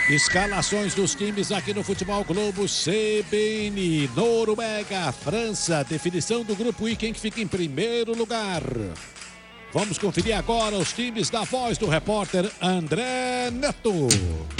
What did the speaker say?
Escalações dos times aqui no Futebol Globo CBN. Noruega, França, definição do grupo I, quem que fica em primeiro lugar. Vamos conferir agora os times da voz do repórter André Neto.